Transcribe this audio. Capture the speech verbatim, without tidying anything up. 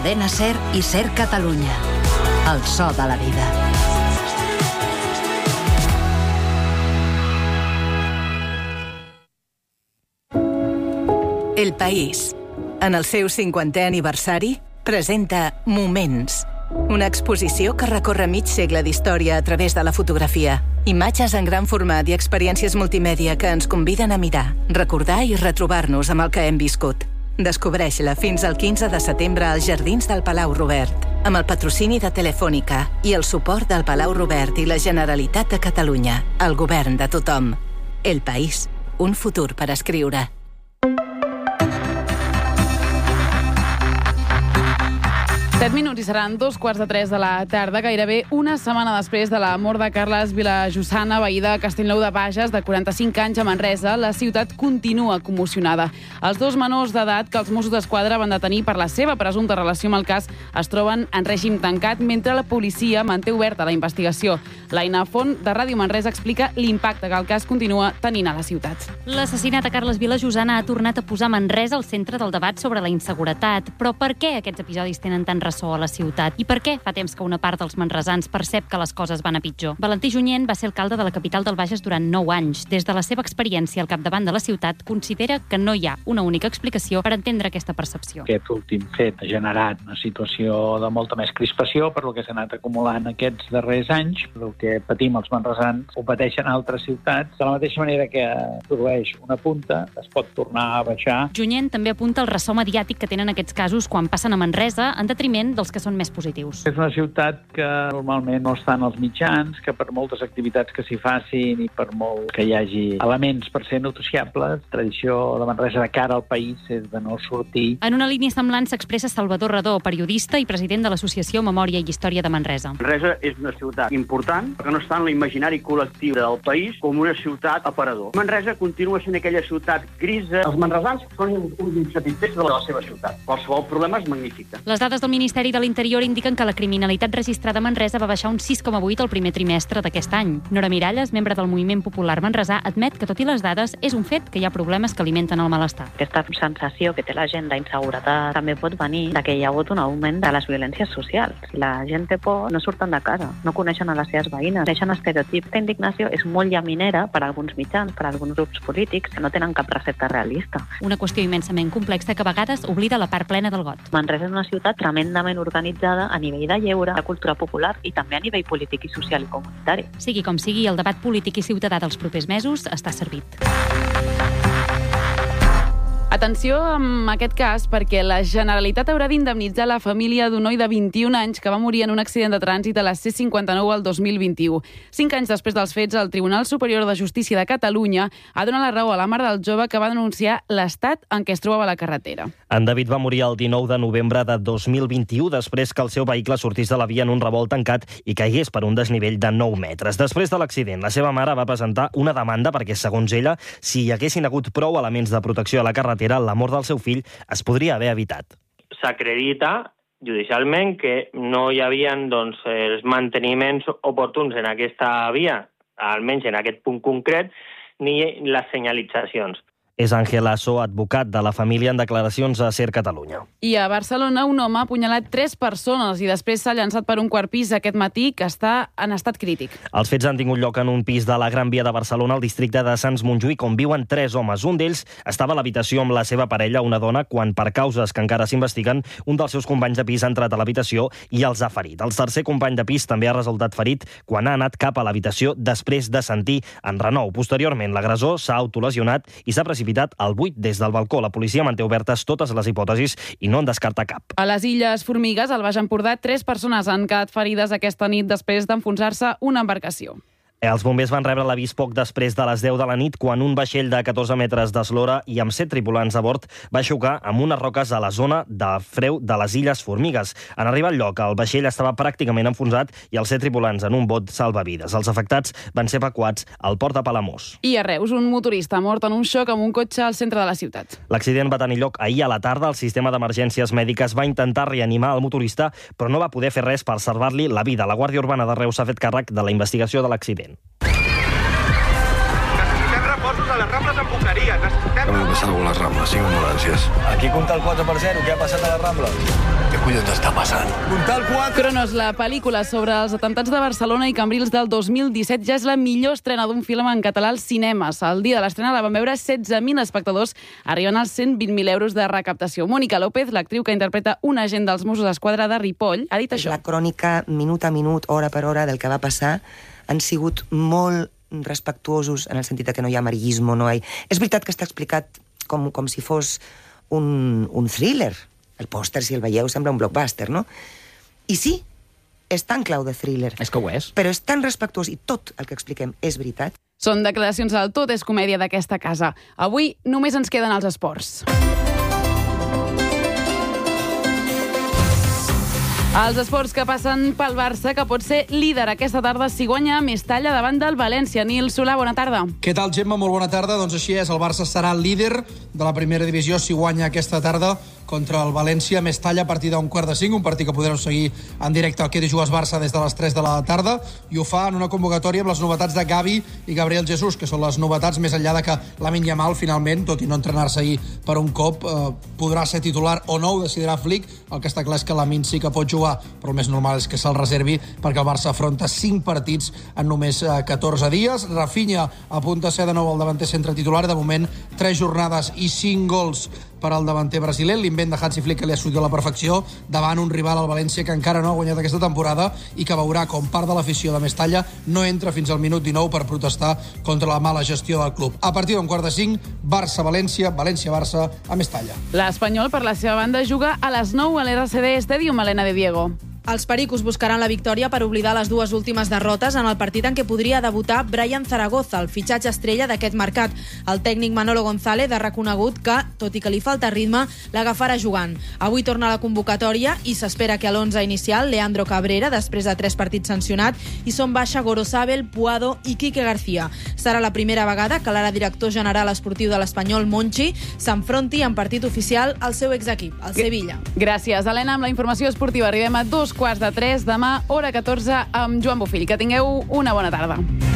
Cadena SER i SER Catalunya. El so de la vida. El País, en el seu cinquantè aniversari, presenta Moments, una exposició que recorre mig segle d'història a través de la fotografia. Imatges en gran format i experiències multimèdia que ens conviden a mirar, recordar i retrobar-nos amb el que hem viscut. Descobreix-la fins al quinze de setembre als Jardins del Palau Robert, amb el patrocini de Telefònica i el suport del Palau Robert i la Generalitat de Catalunya, el govern de tothom. El País, un futur per escriure. set minuts i seran dos quarts de tres de la tarda, gairebé una setmana després de la mort de Carles Vilajussana, veí de Castellnou de Bages, de quaranta-cinc anys a Manresa. La ciutat continua commocionada. Els dos menors d'edat que els Mossos d'Esquadra van detenir per la seva presumpta relació amb el cas es troben en règim tancat, mentre la policia manté oberta la investigació. L'Aina Font, de Ràdio Manresa, explica l'impacte que el cas continua tenint a la ciutat. L'assassinat de Carles Vilajussana ha tornat a posar Manresa al centre del debat sobre la inseguretat. Però per què aquests episodis tenen tant ressò a la ciutat? I per què fa temps que una part dels manresans percep que les coses van a pitjor? Valentí Junyent va ser alcalde de la capital del Bages durant nou anys. Des de la seva experiència al capdavant de la ciutat, considera que no hi ha una única explicació per entendre aquesta percepció. Aquest últim fet ha generat una situació de molta més crispació per lo que s'ha anat acumulant aquests darrers anys. El que patim els manresans ho pateixen altres ciutats. De la mateixa manera que produeix una punta, es pot tornar a baixar. Junyent també apunta el ressò mediàtic que tenen aquests casos quan passen a Manresa, en detriment dels que són més positius. És una ciutat que normalment no estan als mitjans, que per moltes activitats que s'hi facin i per molt que hi hagi elements per ser noticiables, tradició de Manresa de cara al país és de no sortir. En una línia semblant s'expressa Salvador Redó, periodista i president de l'Associació Memòria i Història de Manresa. Manresa és una ciutat important, perquè no està en l'imaginari col·lectiu del país com una ciutat aparador. Manresa continua sent aquella ciutat grisa. Els manresans són uns insatisfets de la seva ciutat. Qualsevol problema és magnífica. Les dades del Ministeri de l'Interior indiquen que la criminalitat registrada a Manresa va baixar un sis coma vuit al primer trimestre d'aquest any. Nora Miralles, membre del Moviment Popular Manresà, admet que, tot i les dades, és un fet que hi ha problemes que alimenten el malestar. Aquesta sensació que té la gent d'inseguretat també pot venir de que hi ha hagut un augment de les violències socials. Si la gent té por, no surten de casa, no coneixen a les seves veïnes, deixen estereotips. Aquesta indignació és molt llaminera per a alguns mitjans, per a alguns grups polítics que no tenen cap recepta realista. Una qüestió immensament complexa que a vegades oblida la part plena del got. Manresa és una ciutat tremendament organitzada a nivell de lleure, de cultura popular i també a nivell polític i social i comunitari. Sigui com sigui, el debat polític i ciutadà dels propers mesos està servit. Atenció amb aquest cas, perquè la Generalitat haurà d'indemnitzar la família d'un noi de vint-i-un anys que va morir en un accident de trànsit a la C cinquanta-nou al dos mil vint-i-u. Cinc anys després dels fets, el Tribunal Superior de Justícia de Catalunya ha donat la raó a la mare del jove que va denunciar l'estat en què es trobava la carretera. En David va morir el dinou de novembre de dos mil vint-i-u després que el seu vehicle sortís de la via en un revolt tancat i caigués per un desnivell de nou metres. Després de l'accident, la seva mare va presentar una demanda perquè, segons ella, si hi haguessin hagut prou elements de protecció a la carretera, la mort del seu fill es podria haver evitat. S'acredita judicialment que no hi havia doncs, els manteniments oportuns en aquesta via, almenys en aquest punt concret, ni les senyalitzacions. És Àngel Lasso, advocat de la família, en declaracions a SER Catalunya. I a Barcelona, un home ha apunyalat tres persones i després s'ha llançat per un quart pis aquest matí que està en estat crític. Els fets han tingut lloc en un pis de la Gran Via de Barcelona, al districte de Sants Montjuïc, on viuen tres homes. Un d'ells estava a l'habitació amb la seva parella, una dona, quan, per causes que encara s'investiguen, un dels seus companys de pis ha entrat a l'habitació i els ha ferit. El tercer company de pis també ha resultat ferit quan ha anat cap a l'habitació després de sentir enrenou. Posteriorment, l'agressor s'ha autolesionat i s'ha precipitat al buit des del balcó. La policia manté obertes totes les hipòtesis i no en descarta cap. A les Illes Formigues, al Baix Empordà, tres persones han quedat ferides aquesta nit després d'enfonsar-se una embarcació. Els bombers van rebre l'avís poc després de les deu de la nit quan un vaixell de catorze metres d'eslora i amb set tripulants a bord va xocar amb unes roques a la zona de freu de les Illes Formigues. En arribar al lloc, el vaixell estava pràcticament enfonsat i els set tripulants en un bot salvavides. Els afectats van ser evacuats al port de Palamós. I a Reus, un motorista ha mort en un xoc amb un cotxe al centre de la ciutat. L'accident va tenir lloc ahir a la tarda. El sistema d'emergències mèdiques va intentar reanimar el motorista, però no va poder fer res per salvar-li la vida. La Guàrdia Urbana de Reus s'ha fet càrrec de la investigació de l'accident. Necessitem reforços a la Rambles en boqueria. Necessitem... Acaba de passar alguna a les Rambles, cinc ambulàncies. Aquí compta el quatre per zero, què ha passat a les Rambles? Què collons està passant? Comptar el quatre... Cronos, la pel·lícula sobre els atemptats de Barcelona i Cambrils del dos mil disset ja és la millor estrena d'un film en català als cinemes. El dia de l'estrena la van veure setze mil espectadors, arribant als cent vint mil euros de recaptació. Mònica López, l'actriu que interpreta un agent dels Mossos d'Esquadra de Ripoll, ha dit això. La crònica, minut a minut, hora per hora, del que va passar, han sigut molt respectuosos en el sentit que no hi ha amarillismo, no hi... És veritat que està explicat com, com si fos un, un thriller. El pòster, si el veieu, sembla un blockbuster, no? I sí, és tan clau de thriller. És que ho és. Però és tan respectuós i tot el que expliquem és veritat. Són declaracions del Tot és comèdia d'aquesta casa. Avui només ens queden els esports. Els esports que passen pel Barça, que pot ser líder aquesta tarda si guanya Mestalla davant del València. Nil Solà, bona tarda. Què tal, Gemma? Molt bona tarda. Doncs així és, el Barça serà líder de la primera divisió si guanya aquesta tarda contra el València Mestalla a partir d'un quart de cinc, un partit que podreu seguir en directe al Què Jugues Barça des de les tres de la tarda, i ho fa en una convocatòria amb les novetats de Gavi i Gabriel Jesús, que són les novetats més enllà de que Lamine Yamal finalment, tot i no entrenar-se ahir per un cop, eh, podrà ser titular o no, ho decidirà Flick. El que està clar és que Lamine sí que pot jugar, però el més normal és que se'l reservi perquè el Barça afronta cinc partits en només eh, catorze dies. Rafinha apunta a ser de nou el davanter centre titular, de moment tres jornades i cinc gols per al davanter brasiler, l'invent de Hansi Flick que li ha sortit a la perfecció davant un rival al València que encara no ha guanyat aquesta temporada i que veurà com part de l'afició de Mestalla no entra fins al minut dinou per protestar contra la mala gestió del club. A partir d'un quart de cinc, Barça-València, València-Barça a Mestalla. L'Espanyol, per la seva banda, juga a les nou a l'R C D Stadium, Helena de Diego. Els pericos buscaran la victòria per oblidar les dues últimes derrotes en el partit en què podria debutar Brian Zaragoza, el fitxatge estrella d'aquest mercat. El tècnic Manolo González ha reconegut que, tot i que li falta ritme, l'agafarà jugant. Avui torna a la convocatòria i s'espera que a l'onze inicial Leandro Cabrera, després de tres partits sancionat, i són baixa Gorosabel, Puado i Quique García. Serà la primera vegada que l'ara director general esportiu de l'Espanyol, Monchi, s'enfronti en partit oficial al seu exequip, el Sevilla. Gràcies, Helena. Amb la informació esportiva arribem a dos quarts de tres, demà, hora catorze, amb Joan Bofill. Que tingueu una bona tarda.